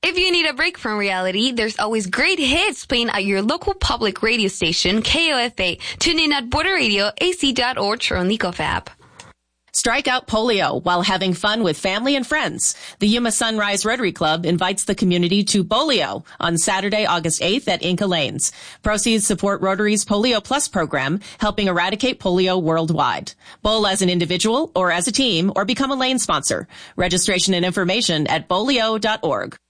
If you need a break from reality, there's always great hits playing at your local public radio station, KOFA. Tune in at Border Radio, AC.org, or on the Ecof app. Strike out polio while having fun with family and friends. The Yuma Sunrise Rotary Club invites the community to Bolio on Saturday, August 8th at Inca Lanes. Proceeds support Rotary's Polio Plus program, helping eradicate polio worldwide. Bowl as an individual or as a team or become a lane sponsor. Registration and information at bolio.org.